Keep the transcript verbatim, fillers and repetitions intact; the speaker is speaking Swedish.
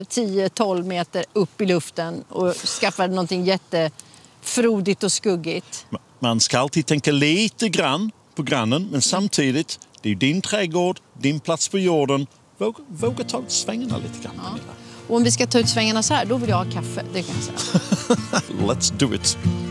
tio tolv meter upp i luften och skaffar någonting jättefrodigt och skuggigt. Man ska alltid tänka lite grann på grannen, men samtidigt, det är din trädgård, din plats på jorden. Våga, våga ta ut svängarna lite grann. Ja. Och om vi ska ta ut svängarna så här, då vill jag ha kaffe, det kan jag säga. Let's do it.